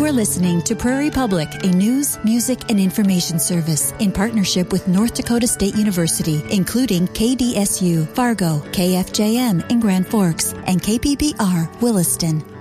are listening to Prairie Public, a news, music, and information service in partnership with North Dakota State University, including KDSU, Fargo, KFJM in Grand Forks, and KPBR, Williston.